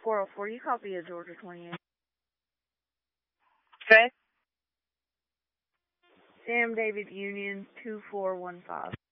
404, you copy a Georgia 28. Okay. Sam David Union 2415.